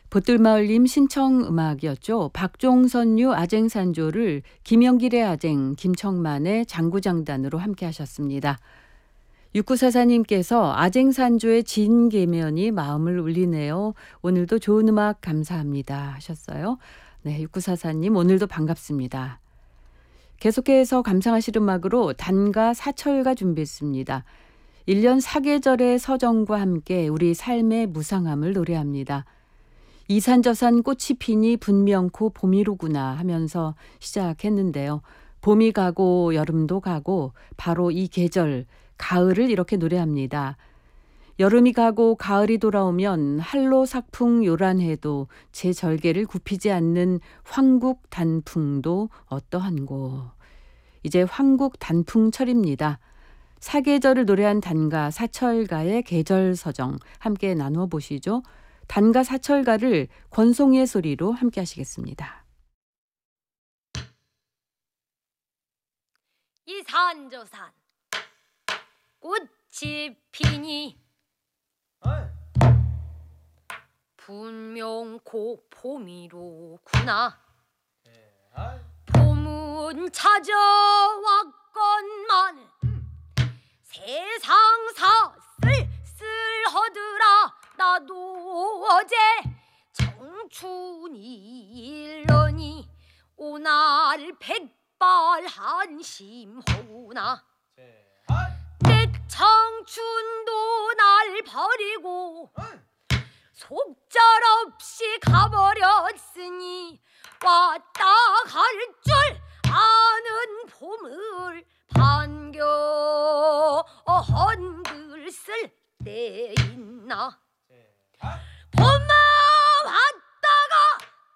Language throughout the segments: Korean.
보뜰마을님 신청 음악이었죠. 박종선유 아쟁산조를 김영길의 아쟁, 김청만의 장구장단으로 함께 하셨습니다. 6944님께서 아쟁산조의 진계면이 마음을 울리네요. 오늘도 좋은 음악 감사합니다 하셨어요. 네, 6944님 오늘도 반갑습니다. 계속해서 감상하실 음악으로 단가 사철가 준비했습니다. 1년 사계절의 서정과 함께 우리 삶의 무상함을 노래합니다. 이산저산 꽃이 피니 분명코 봄이로구나 하면서 시작했는데요. 봄이 가고 여름도 가고 바로 이 계절 가을을 이렇게 노래합니다. 여름이 가고 가을이 돌아오면 한로 삭풍 요란해도 제 절개를 굽히지 않는 황국 단풍도 어떠한고. 이제 황국 단풍철입니다. 사계절을 노래한 단가 사철가의 계절서정 함께 나누어 보시죠. 단가 사철가를 권송이의 소리로 함께 하시겠습니다. 이산저산 꽃이 피니 분명코 봄이로구나. 봄은 찾아왔건만 세상사 쓸쓸하더라. 나도 어제 청춘이 일러니 오날 백발 한심하구나. 내 청춘도 날 버리고 속절없이 가버렸으니 왔다 갈 줄 아는 봄을 반겨 한글 쓸 때 있나. 봄아 왔다가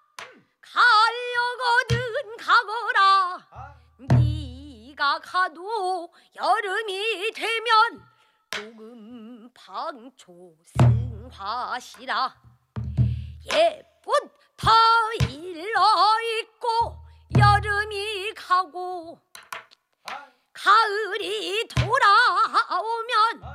가려거든 가거라. 네가 가도 여름이 되면 조금 방초 승화시라. 옛부터 일러있고 여름이 가고 가을이 돌아오면